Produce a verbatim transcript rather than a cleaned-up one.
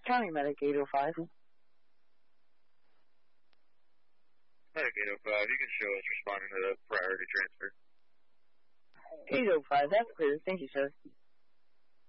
County Medic eight oh five. Medic eight oh five, you can show us responding to the priority transfer. eight oh five, that's clear. Thank you, sir.